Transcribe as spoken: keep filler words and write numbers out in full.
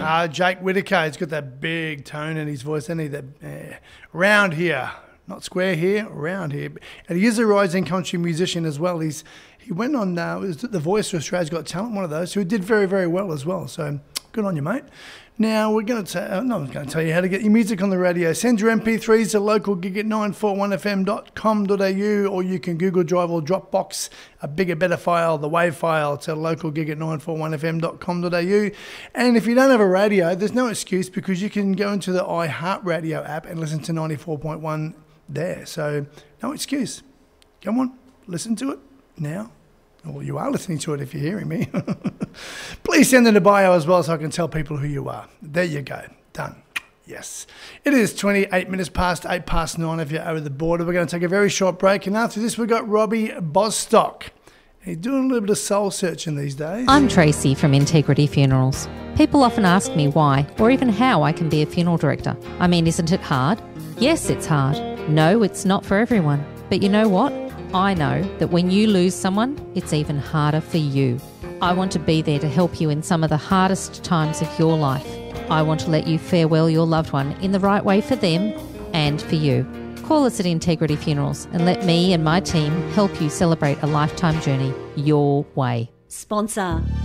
Uh, Jake Whittaker, he's got that big tone in his voice, hasn't he? That uh, round here, not square here, round here. And he is a rising country musician as well. He's he went on uh, was The Voice of Australia's Got Talent, one of those, who did very very well as well. So good on you, mate. Now, we're going to, uh, no, I'm going to tell you how to get your music on the radio. Send your M P threes to local gig at nine four one f m dot com dot a u, or you can Google Drive or Dropbox a bigger, better file, the WAV file, to local gig at nine four one f m dot com dot a u. And if you don't have a radio, there's no excuse, because you can go into the iHeartRadio app and listen to ninety-four point one there. So, no excuse. Come on, listen to it now. Well, you are listening to it if you're hearing me. Please send in a bio as well so I can tell people who you are. There you go. Done. Yes. It is twenty-eight minutes past eight past nine if you're over the border. We're going to take a very short break. And after this, we've got Robbie Bostock. He's doing a little bit of soul searching these days. I'm Tracy from Integrity Funerals. People often ask me why or even how I can be a funeral director. I mean, isn't it hard? Yes, it's hard. No, it's not for everyone. But you know what? I know that when you lose someone, it's even harder for you. I want to be there to help you in some of the hardest times of your life. I want to let you farewell your loved one in the right way for them and for you. Call us at Integrity Funerals and let me and my team help you celebrate a lifetime journey your way. Sponsor